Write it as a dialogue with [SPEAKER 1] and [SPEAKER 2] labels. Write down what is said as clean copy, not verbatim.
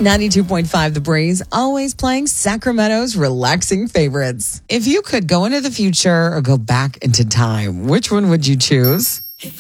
[SPEAKER 1] 92.5 The Breeze, always playing Sacramento's relaxing favorites. If you could go into the future or go back into time, which one would you choose?